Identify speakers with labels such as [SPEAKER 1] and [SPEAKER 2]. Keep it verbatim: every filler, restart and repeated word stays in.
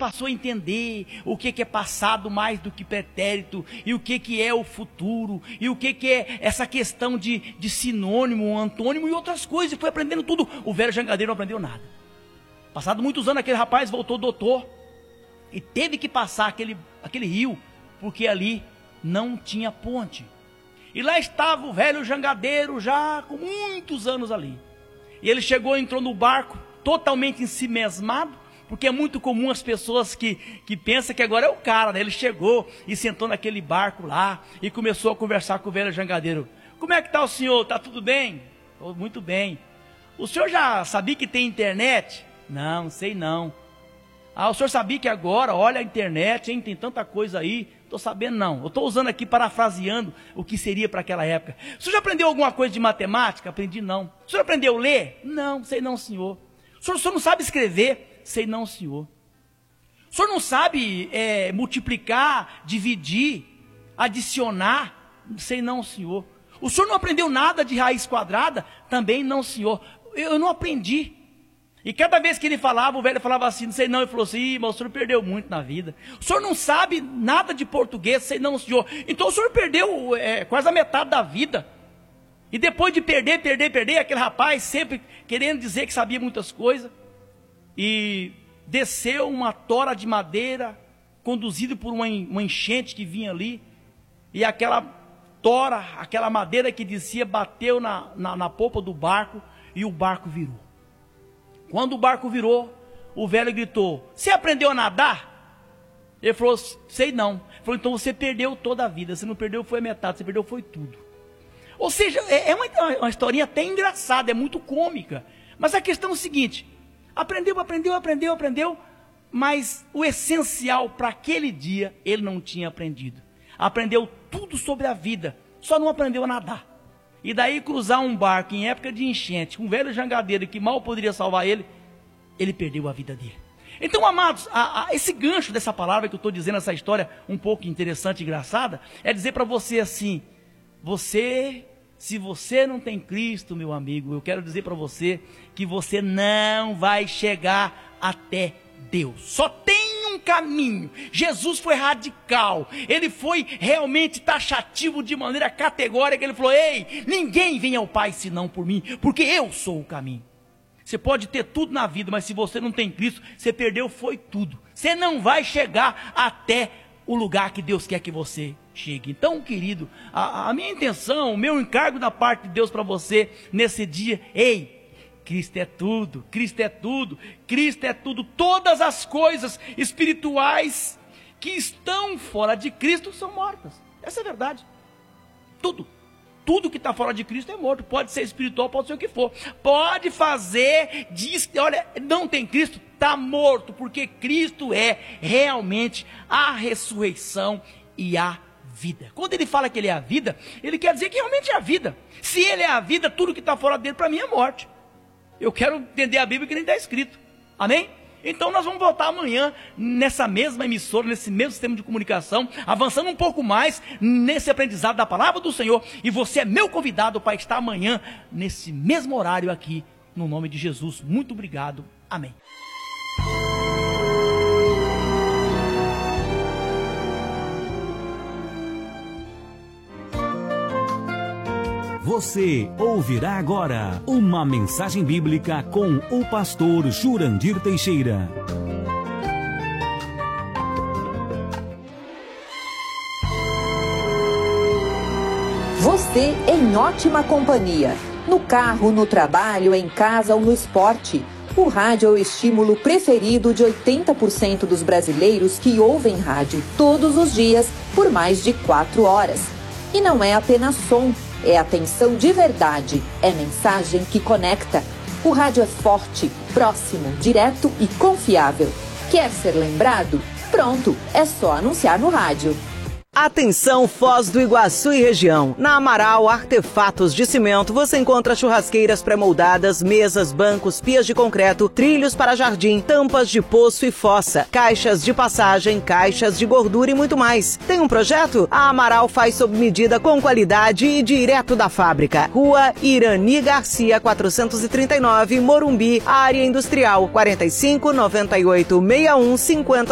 [SPEAKER 1] passou a entender o que, que é passado mais do que pretérito, e o que, que é o futuro, e o que, que é essa questão de, de sinônimo, antônimo e outras coisas, e foi aprendendo tudo. O velho jangadeiro não aprendeu nada. Passado muitos anos, aquele rapaz voltou doutor, e teve que passar aquele, aquele rio, porque ali não tinha ponte. E lá estava o velho jangadeiro, já com muitos anos ali. E ele chegou, entrou no barco, totalmente ensimesmado, porque é muito comum as pessoas que, que pensam que agora é o cara, né? Ele chegou e sentou naquele barco lá, e começou a conversar com o velho jangadeiro. Como é que está o senhor? Está tudo bem? Oh, muito bem. O senhor já sabia que tem internet? Não, sei não. Ah, o senhor sabia que agora, olha a internet, hein, tem tanta coisa aí. Estou sabendo não, eu estou usando aqui, parafraseando o que seria para aquela época. O senhor já aprendeu alguma coisa de matemática? Aprendi não. O senhor aprendeu a ler? Não, sei não, senhor. O senhor, o senhor não sabe escrever? Sei não, senhor. O senhor não sabe é, multiplicar, dividir, adicionar? Sei não, senhor. O senhor não aprendeu nada de raiz quadrada? Também não, senhor. Eu, eu não aprendi. E cada vez que ele falava, o velho falava assim, não sei não, ele falou assim, Ih, mas o senhor perdeu muito na vida. O senhor não sabe nada de português, sei não, senhor. Então o senhor perdeu é, quase a metade da vida. E depois de perder, perder, perder, aquele rapaz sempre querendo dizer que sabia muitas coisas. E desceu uma tora de madeira, conduzido por uma, uma enchente que vinha ali. E aquela tora, aquela madeira que descia, bateu na, na, na popa do barco e o barco virou. Quando o barco virou, o velho gritou, você aprendeu a nadar? Ele falou, sei não. Ele falou, então você perdeu toda a vida, você não perdeu foi a metade, você perdeu foi tudo. Ou seja, é uma, uma historinha até engraçada, é muito cômica. Mas a questão é o seguinte, aprendeu, aprendeu, aprendeu, aprendeu, mas o essencial para aquele dia, ele não tinha aprendido. Aprendeu tudo sobre a vida, só não aprendeu a nadar. E daí cruzar um barco em época de enchente, com um velho jangadeiro que mal poderia salvar ele, ele perdeu a vida dele. Então, amados, a, a, esse gancho dessa palavra que eu estou dizendo, essa história um pouco interessante e engraçada, é dizer para você assim, você, se você não tem Cristo, meu amigo, eu quero dizer para você que você não vai chegar até Deus. Só tem um caminho. Jesus foi radical, ele foi realmente taxativo de maneira categórica, ele falou, ei, ninguém vem ao Pai senão por mim, porque eu sou o caminho. Você pode ter tudo na vida, mas se você não tem Cristo, você perdeu foi tudo. Você não vai chegar até o lugar que Deus quer que você chegue. Então, querido, a, a minha intenção, o meu encargo da parte de Deus para você nesse dia, ei, Cristo é tudo, Cristo é tudo, Cristo é tudo. Todas as coisas espirituais que estão fora de Cristo são mortas. Essa é a verdade. Tudo, tudo que está fora de Cristo é morto. Pode ser espiritual, pode ser o que for. Pode fazer, diz, olha, não tem Cristo, está morto, porque Cristo é realmente a ressurreição e a vida. Quando ele fala que ele é a vida, ele quer dizer que realmente é a vida. Se ele é a vida, tudo que está fora dele para mim é morte. Eu quero entender a Bíblia que nem está escrito. Amém? Então nós vamos voltar amanhã nessa mesma emissora, nesse mesmo sistema de comunicação, avançando um pouco mais nesse aprendizado da palavra do Senhor. E você é meu convidado para estar amanhã nesse mesmo horário aqui, no nome de Jesus. Muito obrigado. Amém.
[SPEAKER 2] Você ouvirá agora uma mensagem bíblica com o pastor Jurandir Teixeira.
[SPEAKER 3] Você em ótima companhia. No carro, no trabalho, em casa ou no esporte. O rádio é o estímulo preferido de oitenta por cento dos brasileiros que ouvem rádio todos os dias por mais de quatro horas. E não é apenas som. É atenção de verdade, é mensagem que conecta. O rádio é forte, próximo, direto e confiável. Quer ser lembrado? Pronto, é só anunciar no rádio.
[SPEAKER 4] Atenção Foz do Iguaçu e região. Na Amaral Artefatos de Cimento você encontra churrasqueiras pré-moldadas, mesas, bancos, pias de concreto, trilhos para jardim, tampas de poço e fossa, caixas de passagem, caixas de gordura e muito mais. Tem um projeto? A Amaral faz sob medida com qualidade e direto da fábrica. Rua Irani Garcia, quatrocentos e trinta e nove, Morumbi, área industrial, quarenta e cinco, noventa e oito, sessenta e um, cinquenta.